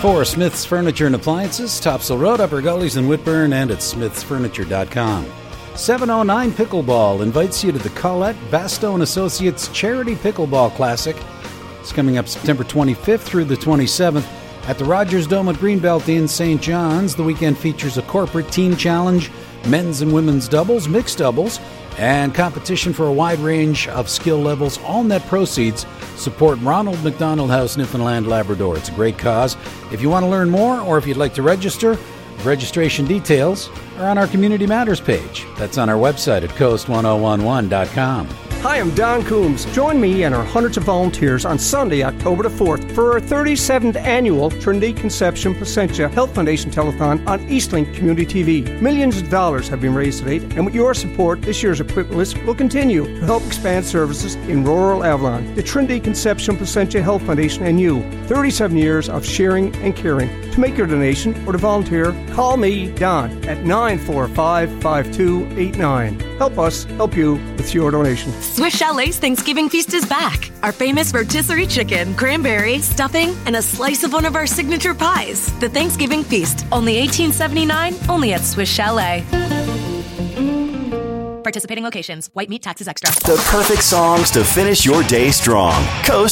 for Smith's Furniture and Appliances, Topsail Road, Upper Gullies in Whitburn, and at smithsfurniture.com. 709 Pickleball invites you to the Colette Basto & Associates Charity Pickleball Classic. It's coming up September 25th through the 27th at the Rogers Dome at Greenbelt in St. John's. The weekend features a corporate team challenge, men's and women's doubles, mixed doubles, and competition for a wide range of skill levels. All net proceeds support Ronald McDonald House, Newfoundland, Labrador. It's a great cause. If you want to learn more or if you'd like to register, registration details are on our Community Matters page. That's on our website at coast1011.com. Hi, I'm Don Coombs. Join me and our hundreds of volunteers on Sunday, October the 4th for our 37th annual Trinity Conception Placentia Health Foundation Telethon on Eastlink Community TV. Millions of dollars have been raised to date, and with your support, this year's equipment list will continue to help expand services in rural Avalon. The Trinity Conception Placentia Health Foundation and you, 37 years of sharing and caring. To make your donation or to volunteer, call me, Don, at 945-5289. Help us help you with your donation. Swiss Chalet's Thanksgiving feast is back. Our famous rotisserie chicken, cranberry, stuffing, and a slice of one of our signature pies. The Thanksgiving feast, only $18.79, only at Swiss Chalet. Participating locations. White meat taxes extra. The perfect songs to finish your day strong. Coast